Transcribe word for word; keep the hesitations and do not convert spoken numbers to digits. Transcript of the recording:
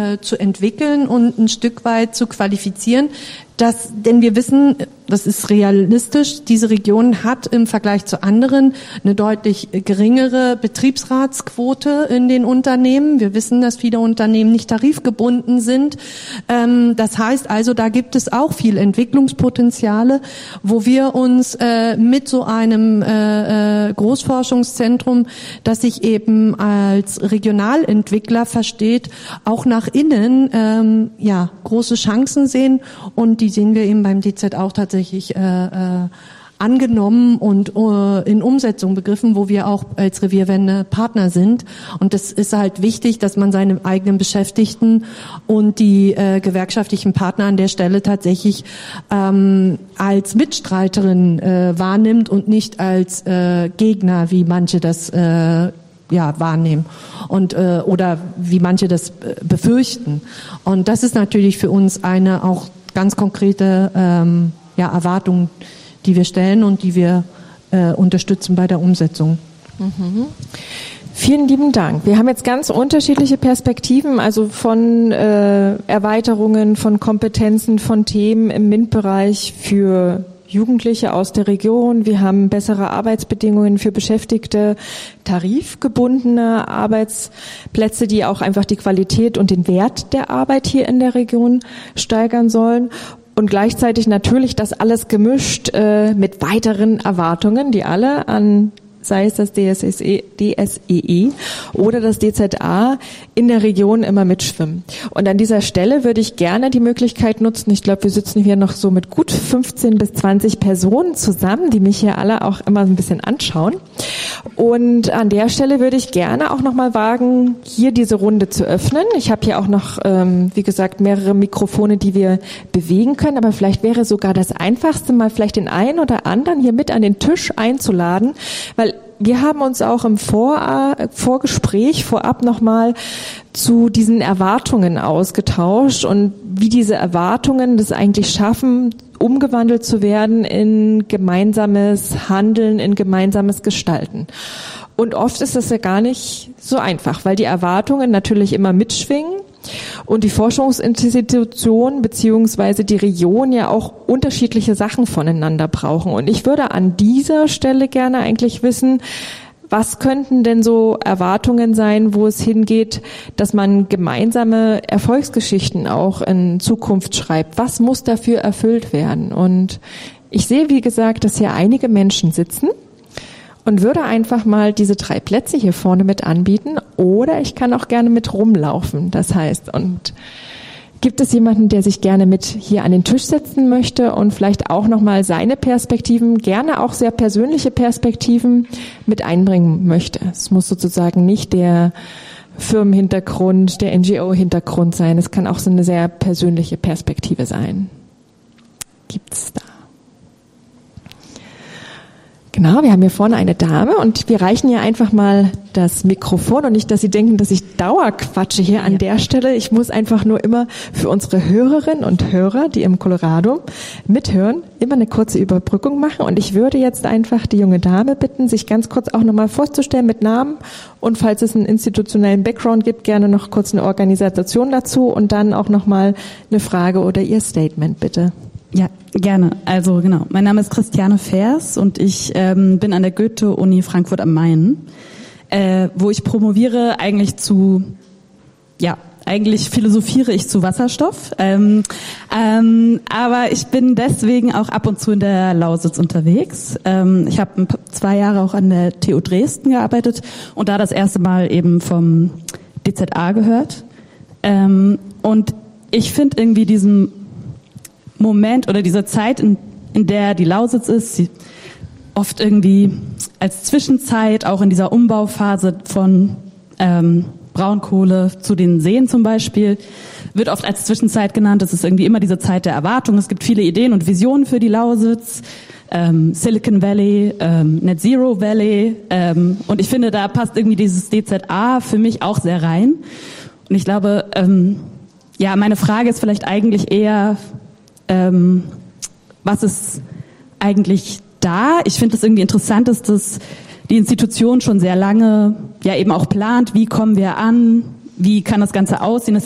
äh, zu entwickeln und ein Stück weit zu qualifizieren. Das, denn wir wissen, das ist realistisch, diese Region hat im Vergleich zu anderen eine deutlich geringere Betriebsratsquote in den Unternehmen. Wir wissen, dass viele Unternehmen nicht tarifgebunden sind. Ähm, das heißt also, da gibt es auch viel Entwicklungspotenziale, wo wir uns äh, mit so einem äh, Großforschungszentrum, das sich eben als Regionalentwickler versteht, auch nach innen ähm, ja große Chancen sehen, und die Die sehen wir eben beim D Z auch tatsächlich äh, äh, angenommen und äh, in Umsetzung begriffen, wo wir auch als Revierwende Partner sind. Und das ist halt wichtig, dass man seine eigenen Beschäftigten und die äh, gewerkschaftlichen Partner an der Stelle tatsächlich ähm, als Mitstreiterin äh, wahrnimmt und nicht als äh, Gegner, wie manche das äh, ja wahrnehmen und äh, oder wie manche das äh, befürchten. Und das ist natürlich für uns eine auch ganz konkrete ähm, ja, Erwartungen, die wir stellen und die wir äh, unterstützen bei der Umsetzung. Mhm. Vielen lieben Dank. Wir haben jetzt ganz unterschiedliche Perspektiven, also von äh, Erweiterungen, von Kompetenzen, von Themen im M I N-Bereich für Jugendliche aus der Region. Wir haben bessere Arbeitsbedingungen für Beschäftigte, tarifgebundene Arbeitsplätze, die auch einfach die Qualität und den Wert der Arbeit hier in der Region steigern sollen. Und gleichzeitig natürlich das alles gemischt äh, mit weiteren Erwartungen, die alle an, sei es das D S E E oder das D Z A, in der Region immer mitschwimmen. Und an dieser Stelle würde ich gerne die Möglichkeit nutzen, ich glaube, wir sitzen hier noch so mit gut fünfzehn bis zwanzig Personen zusammen, die mich hier alle auch immer ein bisschen anschauen. Und an der Stelle würde ich gerne auch nochmal wagen, hier diese Runde zu öffnen. Ich habe hier auch noch, ähm, wie gesagt, mehrere Mikrofone, die wir bewegen können, aber vielleicht wäre sogar das Einfachste, mal vielleicht den einen oder anderen hier mit an den Tisch einzuladen, weil wir haben uns auch im Vor- Vorgespräch vorab nochmal zu diesen Erwartungen ausgetauscht und wie diese Erwartungen das eigentlich schaffen, umgewandelt zu werden in gemeinsames Handeln, in gemeinsames Gestalten. Und oft ist das ja gar nicht so einfach, weil die Erwartungen natürlich immer mitschwingen und die Forschungsinstitution beziehungsweise die Region ja auch unterschiedliche Sachen voneinander brauchen. Und ich würde an dieser Stelle gerne eigentlich wissen, was könnten denn so Erwartungen sein, wo es hingeht, dass man gemeinsame Erfolgsgeschichten auch in Zukunft schreibt? Was muss dafür erfüllt werden? Und ich sehe, wie gesagt, dass hier einige Menschen sitzen und würde einfach mal diese drei Plätze hier vorne mit anbieten, oder ich kann auch gerne mit rumlaufen. Das heißt, und gibt es jemanden, der sich gerne mit hier an den Tisch setzen möchte und vielleicht auch nochmal seine Perspektiven, gerne auch sehr persönliche Perspektiven mit einbringen möchte? Es muss sozusagen nicht der Firmenhintergrund, der N G O-Hintergrund sein. Es kann auch so eine sehr persönliche Perspektive sein. Gibt's da? Genau, wir haben hier vorne eine Dame und wir reichen ihr einfach mal das Mikrofon, und nicht, dass Sie denken, dass ich dauerquatsche hier an ja. der Stelle. Ich muss einfach nur immer für unsere Hörerinnen und Hörer, die im Colorado mithören, immer eine kurze Überbrückung machen, und ich würde jetzt einfach die junge Dame bitten, sich ganz kurz auch nochmal vorzustellen mit Namen und, falls es einen institutionellen Background gibt, gerne noch kurz eine Organisation dazu und dann auch nochmal eine Frage oder Ihr Statement, bitte. Ja, gerne. Also genau, mein Name ist Christiane Vers und ich ähm, bin an der Goethe-Uni Frankfurt am Main, äh, wo ich promoviere eigentlich zu, ja, eigentlich philosophiere ich zu Wasserstoff, ähm, ähm, aber ich bin deswegen auch ab und zu in der Lausitz unterwegs. Ähm, ich habe zwei Jahre auch an der T U Dresden gearbeitet und da das erste Mal eben vom D Z A gehört. Ähm, und ich finde irgendwie diesen Moment oder diese Zeit, in, in der die Lausitz ist, sie oft irgendwie als Zwischenzeit, auch in dieser Umbauphase von ähm, Braunkohle zu den Seen zum Beispiel, wird oft als Zwischenzeit genannt. Es ist irgendwie immer diese Zeit der Erwartung. Es gibt viele Ideen und Visionen für die Lausitz, ähm, Silicon Valley, ähm, Net Zero Valley, ähm, und ich finde, da passt irgendwie dieses D Z A für mich auch sehr rein. Und ich glaube, ähm, ja, meine Frage ist vielleicht eigentlich eher, Ähm, was ist eigentlich da? Ich finde es irgendwie interessant, dass das die Institution schon sehr lange ja eben auch plant, wie kommen wir an, wie kann das Ganze aussehen. Es